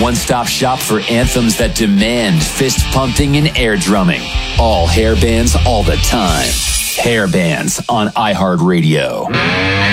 one-stop shop for anthems that demand fist pumping and air drumming. All hair bands all the time. Hair bands on iHeartRadio.